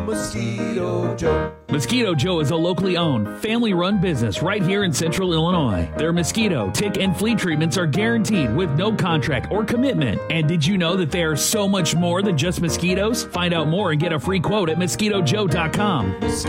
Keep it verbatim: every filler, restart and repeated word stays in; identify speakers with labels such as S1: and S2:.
S1: Mosquito Joe.
S2: Mosquito Joe is a locally owned, family-run business right here in central Illinois. Their mosquito, tick, and flea treatments are guaranteed with no contract or commitment. And did you know that they are so much more than just mosquitoes? Find out more and get a free quote at mosquito joe dot com.
S1: Mosquito